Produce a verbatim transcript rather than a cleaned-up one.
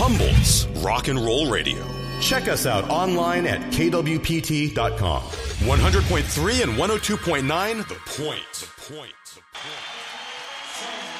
Humble's Rock and Roll Radio. Check us out online at K W P T dot com. one hundred point three and one oh two point nine, The Point. The Point. The Point.